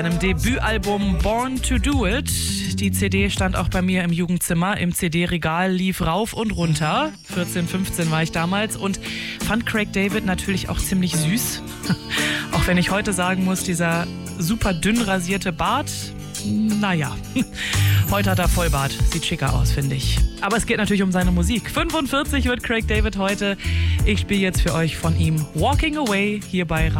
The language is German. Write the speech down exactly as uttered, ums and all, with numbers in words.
Seinem Debütalbum Born to Do It. Die C D stand auch bei mir im Jugendzimmer, im C D-Regal, lief rauf und runter. vierzehn, fünfzehn war ich damals und fand Craig David natürlich auch ziemlich süß. Auch wenn ich heute sagen muss, dieser super dünn rasierte Bart, naja, heute hat er Vollbart. Sieht schicker aus, finde ich. Aber es geht natürlich um seine Musik. fünfundvierzig wird Craig David heute. Ich spiele jetzt für euch von ihm Walking Away hier bei